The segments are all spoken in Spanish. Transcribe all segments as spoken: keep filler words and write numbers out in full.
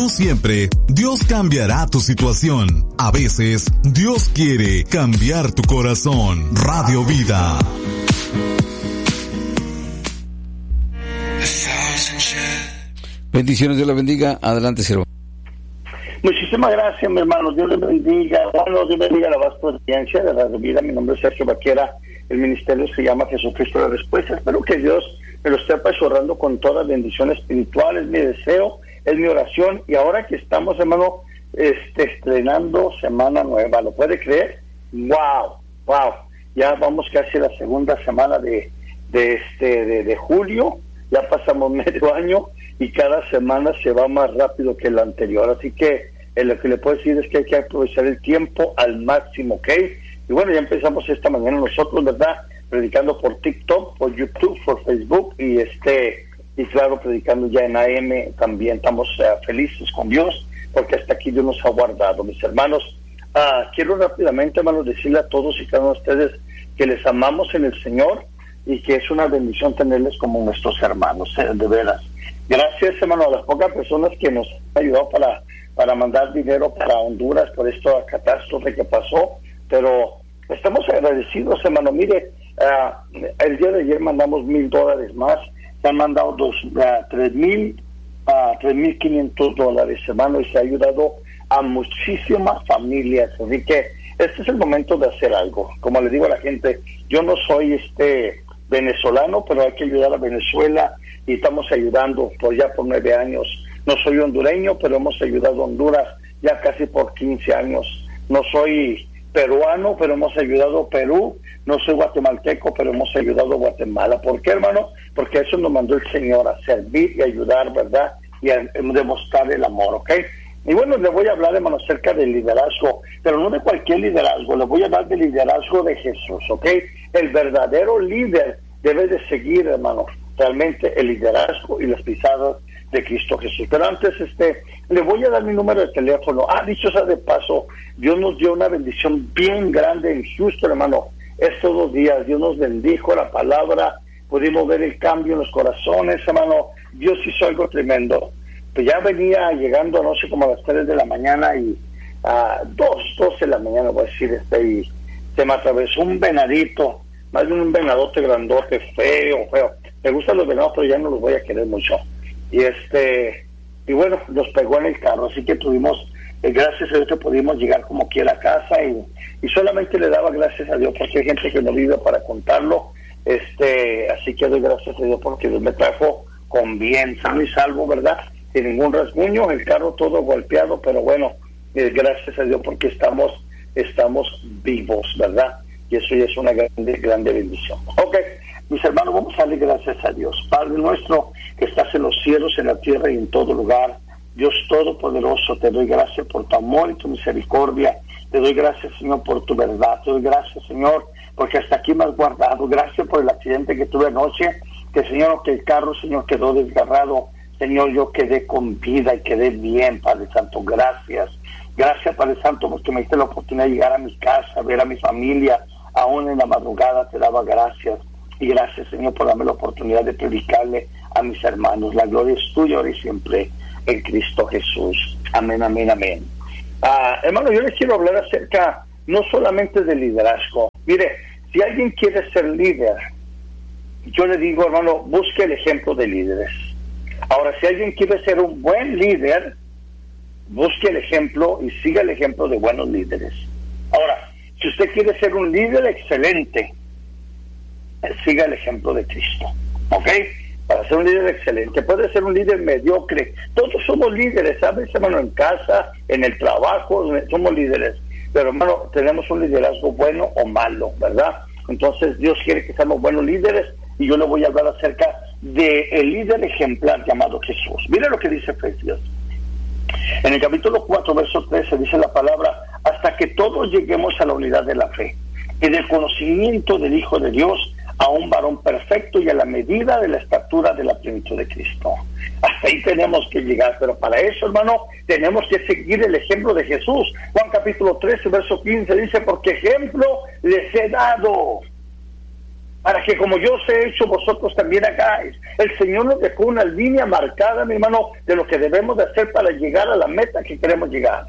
siempre, Dios cambiará tu situación. A veces, Dios quiere cambiar tu corazón. Radio Vida. Bendiciones, Dios la bendiga. Adelante, siervo. Muchísimas gracias, mi hermano. Dios les bendiga. Bueno, Dios bendiga la vasta audiencia de Radio Vida. Mi nombre es Sergio Vaquera. El ministerio se llama Jesucristo la Respuesta. Espero que Dios me lo esté apasorrando con toda bendición espiritual. Es mi deseo, es mi oración. Y ahora que estamos, hermano, este, estrenando semana nueva, ¿lo puede creer? ¡Wow! ¡Wow! Ya vamos casi a la segunda semana de, de, este, de, de julio. Ya pasamos medio año y cada semana se va más rápido que la anterior. Así que eh, lo que le puedo decir es que hay que aprovechar el tiempo al máximo, ¿ok? Y bueno, ya empezamos esta mañana nosotros, ¿verdad? Predicando por TikTok, por YouTube, por Facebook y este y claro, predicando ya en A M. También estamos uh, felices con Dios porque hasta aquí Dios nos ha guardado. Mis hermanos, uh, quiero rápidamente, hermanos, decirle a todos y cada uno de ustedes que les amamos en el Señor y que es una bendición tenerles como nuestros hermanos, eh, de veras. Gracias, hermano, a las pocas personas que nos han ayudado para, para mandar dinero para Honduras por esta catástrofe que pasó, pero estamos agradecidos, hermano. Mire, uh, el día de ayer mandamos mil dólares más, se han mandado dos, uh, tres mil, uh, tres mil quinientos dólares, hermano, y se ha ayudado a muchísimas familias, así que este es el momento de hacer algo. Como le digo a la gente, yo no soy este venezolano, pero hay que ayudar a Venezuela y estamos ayudando por ya por nueve años. No soy hondureño, pero hemos ayudado a Honduras ya casi por quince años. No soy peruano, pero hemos ayudado a Perú. No soy guatemalteco, pero hemos ayudado a Guatemala. ¿Por qué, hermano? Porque eso nos mandó el Señor, a servir y ayudar, ¿verdad? Y a, a demostrar el amor, ¿ok? Y bueno, le voy a hablar, hermano, acerca del liderazgo, pero no de cualquier liderazgo, le voy a hablar del liderazgo de Jesús, ¿ok? El verdadero líder debe de seguir, hermano, realmente el liderazgo y las pisadas de Cristo Jesús. Pero antes, este, le voy a dar mi número de teléfono. Ah, dicho sea de paso, Dios nos dio una bendición bien grande en Houston, hermano. Estos dos días, Dios nos bendijo la palabra, pudimos ver el cambio en los corazones, hermano. Dios hizo algo tremendo. Pues ya venía llegando, no sé, como a las tres de la mañana y a dos, doce de la mañana, voy a decir, este, y se me atravesó un venadito, más de un venadote grandote, feo, feo. Me gustan los venados, pero ya no los voy a querer mucho. Y este, y bueno, nos pegó en el carro, así que tuvimos, eh, gracias a Dios que pudimos llegar como quiera a casa y, y solamente le daba gracias a Dios porque hay gente que no vive para contarlo, este, así que doy gracias a Dios porque Dios me trajo con bien, sano y salvo, ¿verdad? Sin ningún rasguño, el carro todo golpeado, pero bueno, eh, gracias a Dios porque estamos, estamos vivos, ¿verdad? Y eso ya es una grande, grande bendición. Ok, mis hermanos, vamos a darle gracias a Dios. Padre nuestro, que estás en los cielos, en la tierra y en todo lugar, Dios Todopoderoso, te doy gracias por tu amor y tu misericordia. Te doy gracias, Señor, por tu verdad. Te doy gracias, Señor, porque hasta aquí me has guardado. Gracias por el accidente que tuve anoche, que, Señor, que el carro, Señor, quedó desgarrado. Señor, yo quedé con vida y quedé bien, Padre Santo. Gracias. Gracias, Padre Santo, porque me diste la oportunidad de llegar a mi casa, ver a mi familia. Aún en la madrugada te daba gracias. Y gracias, Señor, por darme la oportunidad de predicarle a mis hermanos. La gloria es tuya ahora y siempre en Cristo Jesús. Amén, amén, amén. Ah, hermano, yo les quiero hablar acerca no solamente del liderazgo. Mire, si alguien quiere ser líder, yo le digo, hermano, busque el ejemplo de líderes. Ahora, si alguien quiere ser un buen líder, busque el ejemplo y siga el ejemplo de buenos líderes. Ahora, si usted quiere ser un líder excelente, siga el ejemplo de Cristo, ¿ok? Para ser un líder excelente, puede ser un líder mediocre. Todos somos líderes, ¿sabes, hermano? En casa, en el trabajo, somos líderes. Pero, hermano, tenemos un liderazgo bueno o malo, ¿verdad? Entonces, Dios quiere que seamos buenos líderes y yo le voy a hablar acerca del líder ejemplar llamado Jesús. Mira lo que dice Efesios. En el capítulo cuatro, verso trece, dice la palabra, hasta que todos lleguemos a la unidad de la fe y del conocimiento del Hijo de Dios, a un varón perfecto y a la medida de la estatura de la plenitud de Cristo. Hasta ahí tenemos que llegar, pero para eso, hermano, tenemos que seguir el ejemplo de Jesús. Juan capítulo trece, verso quince, dice, porque ejemplo les he dado. para que como yo os he hecho, vosotros también hagáis. El Señor nos dejó una línea marcada, mi hermano, de lo que debemos de hacer para llegar a la meta que queremos llegar.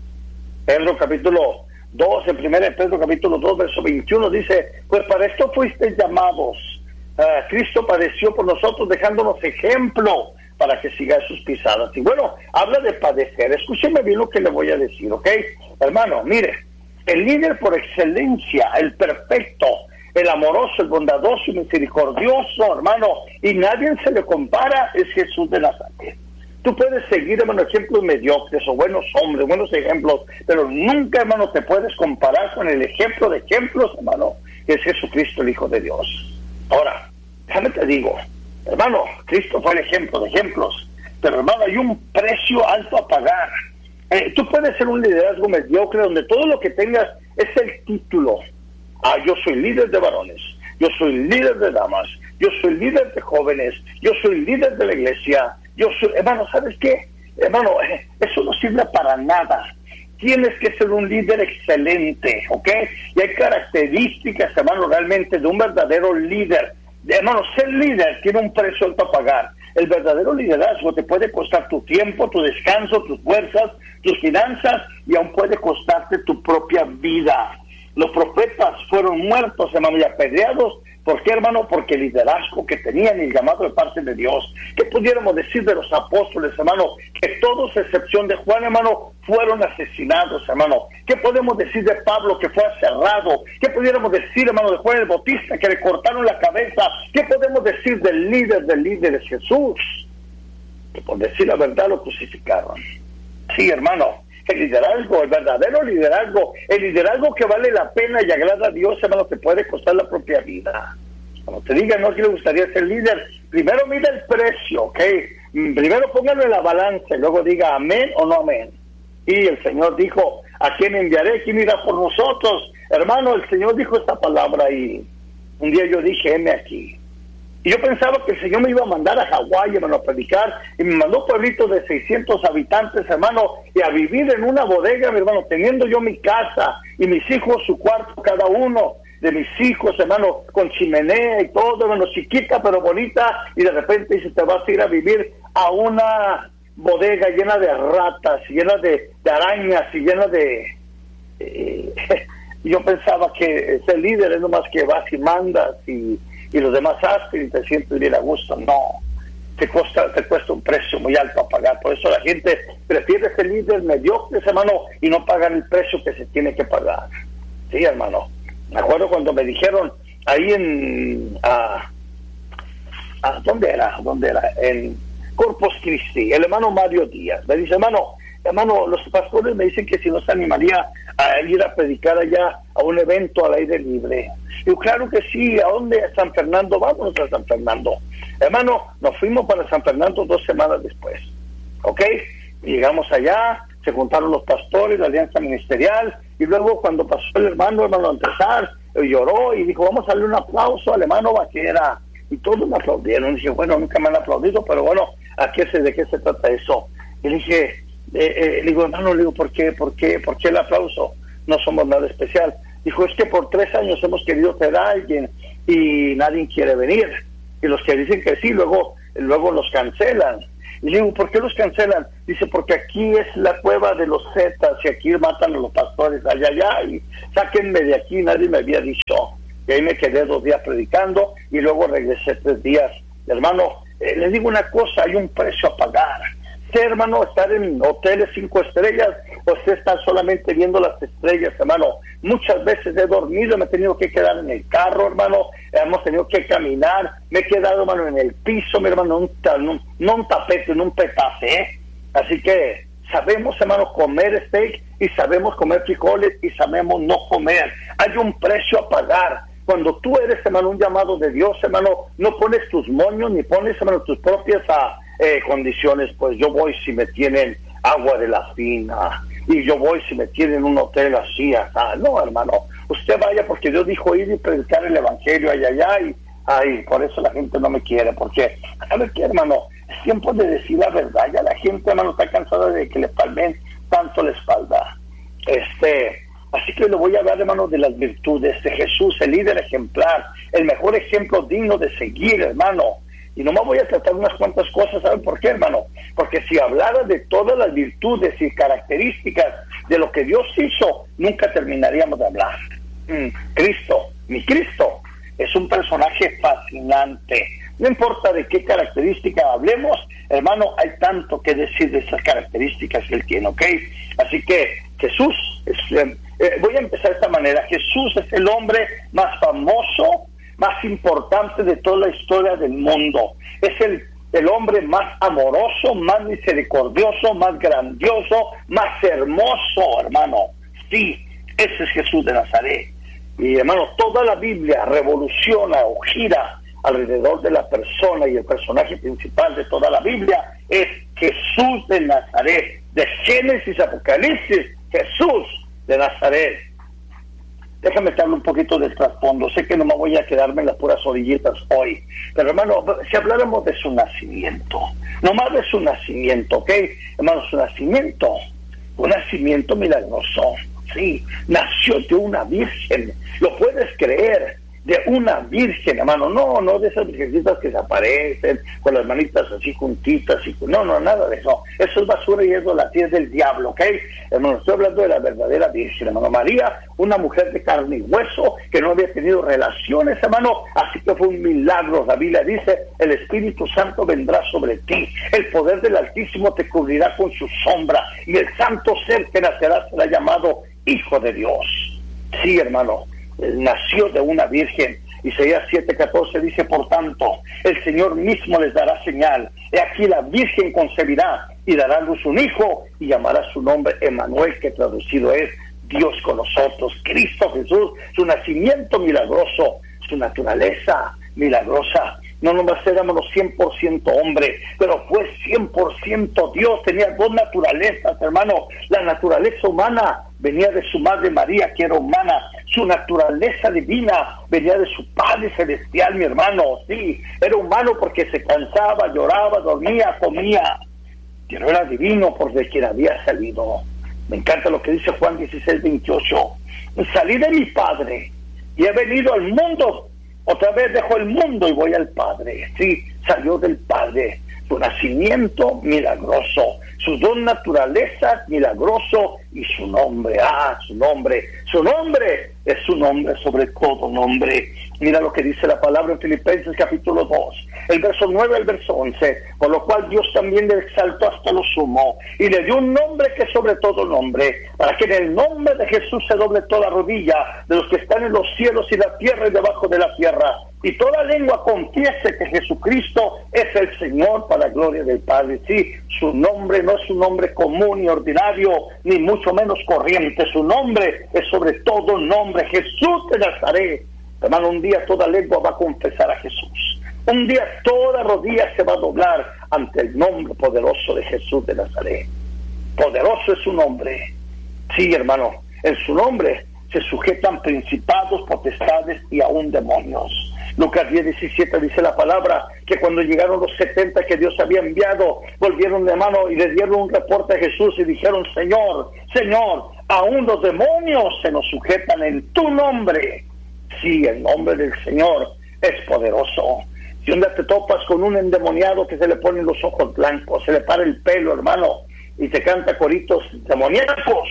Pedro capítulo dos, en primera de Pedro capítulo dos, verso veintiuno, dice, pues para esto fuisteis llamados. Uh, Cristo padeció por nosotros, dejándonos ejemplo para que sigáis sus pisadas. Y bueno, habla de padecer. Escúcheme bien lo que le voy a decir, ¿ok? Hermano, mire, el líder por excelencia, el perfecto, el amoroso, el bondadoso y misericordioso, hermano, y nadie se le compara, es Jesús de Nazaret. Tú puedes seguir, hermano, ejemplos mediocres o buenos hombres, buenos ejemplos, pero nunca, hermano, te puedes comparar con el ejemplo de ejemplos, hermano, que es Jesucristo, el Hijo de Dios. Ahora, déjame te digo, hermano, Cristo fue el ejemplo de ejemplos, pero hermano, hay un precio alto a pagar. Eh, tú puedes ser un liderazgo mediocre donde todo lo que tengas es el título. Ah, yo soy líder de varones, yo soy líder de damas, yo soy líder de jóvenes, yo soy líder de la iglesia, yo soy... Hermano, ¿sabes qué? Hermano, eh, eso no sirve para nada. Tienes que ser un líder excelente, ¿ok? Y hay características, hermano, realmente de un verdadero líder. Hermano, ser líder tiene un precio alto a pagar. El verdadero liderazgo te puede costar tu tiempo, tu descanso, tus fuerzas, tus finanzas, y aún puede costarte tu propia vida. Los profetas fueron muertos, hermano, y apedreados. ¿Por qué, hermano? Porque el liderazgo que tenían y el llamado de parte de Dios. ¿Qué pudiéramos decir de los apóstoles, hermano? Que todos, a excepción de Juan, hermano, fueron asesinados, hermano. ¿Qué podemos decir de Pablo, que fue aserrado? ¿Qué pudiéramos decir, hermano, de Juan el Bautista, que le cortaron la cabeza? ¿Qué podemos decir del líder de líderes, Jesús? Que por decir la verdad lo crucificaron. Sí, hermano. El liderazgo, el verdadero liderazgo, el liderazgo que vale la pena y agrada a Dios, hermano, te puede costar la propia vida. Cuando te digan, no, que le gustaría ser líder, primero mira el precio, ¿ok? Primero póngalo en la balanza y luego diga amén o no amén. Y el Señor dijo, ¿a quién enviaré? ¿Quién irá por nosotros? Hermano, el Señor dijo esta palabra y un día yo dije, heme aquí. Y yo pensaba que el Señor me iba a mandar a Hawái, hermano, a predicar, y me mandó pueblitos de seiscientos habitantes, hermano, y a vivir en una bodega, mi hermano, teniendo yo mi casa, y mis hijos su cuarto cada uno, de mis hijos, hermano, con chimenea y todo, hermano, chiquita pero bonita, y de repente dice, te vas a ir a vivir a una bodega llena de ratas, llena de, de arañas, y llena de... Eh, yo pensaba que ser líder es nomás que vas y mandas, y... y los demás hacen y te sientes bien a gusto. No, te cuesta, te cuesta un precio muy alto a pagar. Por eso la gente prefiere ser líder mediocre, hermano, y no pagan el precio que se tiene que pagar. Sí, hermano. Me acuerdo cuando me dijeron ahí en... Uh, uh, ¿Dónde era? ¿Dónde era? En Corpus Christi, el hermano Mario Díaz. Me dice, hermano, hermano, los pastores me dicen que si no se animaría a ir a predicar allá a un evento al aire libre. Y claro que sí. ¿A dónde? A San Fernando. Vámonos a San Fernando. Hermano, nos fuimos para San Fernando dos semanas después. ¿Ok? Llegamos allá, se juntaron los pastores, la alianza ministerial, y luego cuando pasó el hermano, hermano, a empezar, lloró y dijo, vamos a darle un aplauso al hermano Vaquera. Y todos me aplaudieron. Y dije, bueno, nunca me han aplaudido, pero bueno, ¿a qué se, de qué se trata eso? Y le dije, eh, eh, le digo, hermano, le digo, ¿por qué, por qué, por qué el aplauso? No somos nada especial. Dijo, es que por tres años hemos querido traer a alguien y nadie quiere venir. Y los que dicen que sí, luego luego los cancelan. Y le digo, ¿por qué los cancelan? Dice, porque aquí es la cueva de los zetas y aquí matan a los pastores, allá, allá, y sáquenme de aquí, nadie me había dicho. Y ahí me quedé dos días predicando y luego regresé tres días. Hermano, eh, les digo una cosa, hay un precio a pagar. Usted, hermano, estar en hoteles cinco estrellas, o usted estar solamente viendo las estrellas, hermano. Muchas veces he dormido, me he tenido que quedar en el carro, hermano, hemos tenido que caminar, me he quedado, hermano, en el piso, mi hermano, un, un, no un tapete, en un petace, ¿eh? Así que sabemos, hermano, comer steak y sabemos comer frijoles y sabemos no comer. Hay un precio a pagar. Cuando tú eres, hermano, un llamado de Dios, hermano, no pones tus moños ni pones, hermano, tus propias a, eh, condiciones. Pues yo voy si me tienen agua de la fina y yo voy si me tienen un hotel así, acá. No, hermano, usted vaya porque Dios dijo ir y predicar el evangelio allá, allá, y ay, por eso la gente no me quiere, porque, ¿sabes qué, hermano? Es tiempo de decir la verdad. Ya la gente, hermano, está cansada de que le palmen tanto la espalda. Este... Así que le voy a hablar, hermano, de las virtudes de Jesús, el líder ejemplar, el mejor ejemplo digno de seguir, hermano. Y nomás voy a tratar unas cuantas cosas. ¿Saben por qué, hermano? Porque si hablara de todas las virtudes y características de lo que Dios hizo, nunca terminaríamos de hablar. Mm, Cristo, mi Cristo, es un personaje fascinante. No importa de qué característica hablemos, hermano, hay tanto que decir de esas características que Él tiene, ¿ok? Así que Jesús, es, eh, eh, voy a empezar de esta manera. Jesús es el hombre más famoso, más importante de toda la historia del mundo. Es el, el hombre más amoroso, más misericordioso, más grandioso, más hermoso, hermano. Sí, ese es Jesús de Nazaret. Y hermano, toda la Biblia revoluciona o gira alrededor de la persona, y el personaje principal de toda la Biblia es Jesús de Nazaret. De Génesis a Apocalipsis, Jesús de Nazaret. Déjame te hablar un poquito del trasfondo. Sé que no me voy a quedarme en las puras orillitas hoy, pero hermano, si habláramos de su nacimiento, nomás de su nacimiento, ¿ok? Hermano, su nacimiento, un nacimiento milagroso, sí, nació de una virgen, lo puedes creer, de una virgen, hermano, no, no de esas virgencitas que se aparecen con las manitas así juntitas, y no, no, nada de eso, eso es basura y eso la tía es del diablo, ¿ok? Hermano, estoy hablando de la verdadera virgen, hermano. María, una mujer de carne y hueso, que no había tenido relaciones, hermano, así que fue un milagro. La Biblia dice, el Espíritu Santo vendrá sobre ti, el poder del Altísimo te cubrirá con su sombra, y el santo ser que nacerá será llamado Hijo de Dios. Sí, hermano, nació de una virgen. Isaías siete catorce dice, por tanto, el Señor mismo les dará señal. He aquí la virgen concebirá y dará a luz un hijo, y llamará su nombre Emmanuel, que traducido es Dios con nosotros. Cristo Jesús, su nacimiento milagroso, su naturaleza milagrosa. No nomás éramos cien por ciento hombre, pero fue cien por ciento Dios. Tenía dos naturalezas, hermano. La naturaleza humana venía de su madre María, que era humana. Su naturaleza divina venía de su Padre celestial, mi hermano. Sí, era humano porque se cansaba, lloraba, dormía, comía. Pero era divino por de quien había salido. Me encanta lo que dice Juan dieciséis veintiocho. Salí de mi Padre y he venido al mundo. Otra vez dejo el mundo y voy al Padre. Sí, salió del Padre. Su nacimiento milagroso, sus dos naturalezas milagroso, y su nombre, ah, su nombre, su nombre es su nombre sobre todo nombre. Mira lo que dice la palabra en Filipenses capítulo dos, el verso nueve al verso once, por lo cual Dios también le exaltó hasta lo sumo, y le dio un nombre que sobre todo nombre, para que en el nombre de Jesús se doble toda rodilla de los que están en los cielos y la tierra y debajo de la tierra, y toda lengua confiese que Jesucristo es el Señor, para la gloria del Padre. Sí, su nombre no es un nombre común ni ordinario, ni mucho menos corriente. Su nombre es sobre todo nombre, Jesús de Nazaret. Hermano, un día toda lengua va a confesar a Jesús. Un día toda rodilla se va a doblar ante el nombre poderoso de Jesús de Nazaret. Poderoso es su nombre. Sí, hermano, en su nombre se sujetan principados, potestades y aún demonios. Lucas diez diecisiete dice la palabra que cuando llegaron los setenta que Dios había enviado, volvieron de mano y le dieron un reporte a Jesús y dijeron, Señor, Señor, aún los demonios se nos sujetan en tu nombre. Sí, el nombre del Señor es poderoso. Si un día te topas con un endemoniado que se le ponen los ojos blancos, se le para el pelo, hermano, y te canta coritos demoníacos,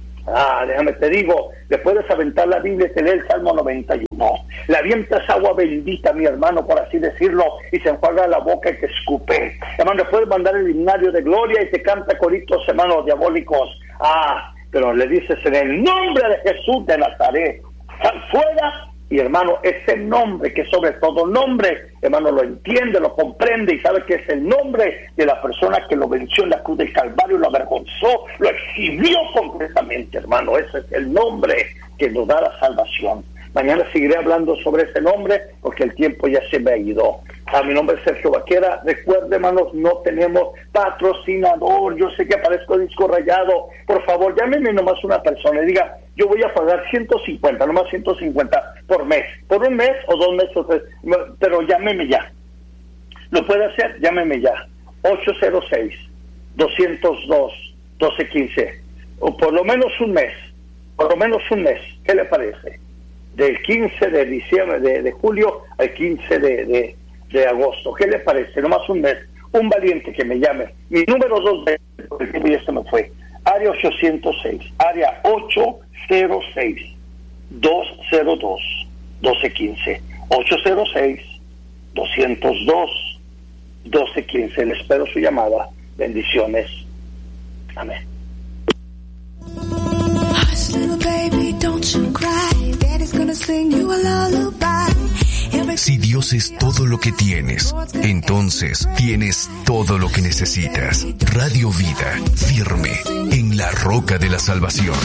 ah, déjame te digo, le puedes aventar la Biblia y te lee el Salmo noventa y uno. Le avientas agua bendita, mi hermano, por así decirlo, y se enjuaga la boca y te escupe. Hermano, le puedes mandar el himnario de gloria y te canta coritos, hermanos, diabólicos. Ah, pero le dices en el nombre de Jesús de Nazaret, sal fuera. Y hermano, ese nombre que sobre todo nombre, hermano, lo entiende, lo comprende y sabe que es el nombre de la persona que lo venció en la cruz del Calvario, lo avergonzó, lo exhibió completamente, hermano. Ese es el nombre que nos da la salvación. Mañana seguiré hablando sobre ese nombre porque el tiempo ya se me ha ido. A mi nombre es Sergio Vaquera. Recuerde, hermanos, no tenemos patrocinador. Yo sé que parezco disco rayado. Por favor, llámeme nomás una persona y diga, yo voy a pagar ciento cincuenta, nomás ciento cincuenta por mes. Por un mes o dos meses o tres. Pero llámeme ya. ¿Lo puede hacer? Llámeme ya. ocho cero seis, dos cero dos, uno dos uno cinco. O por lo menos un mes. Por lo menos un mes. ¿Qué le parece? del quince de diciembre, de, de julio al quince de, de, de agosto. ¿Qué le parece? Nomás un mes. Un valiente que me llame. Mi número dos, porque el tiempo ya se me fue. Área ochocientos seis, área ocho cero seis, dos cero dos, doce quince. ocho cero seis, doscientos dos, doce quince. Le espero su llamada. Bendiciones. Amén. Hush, little baby, don't you cry. Daddy's gonna sing you a lullaby. Si Dios es todo lo que tienes, entonces tienes todo lo que necesitas. Radio Vida, firme en la roca de la salvación.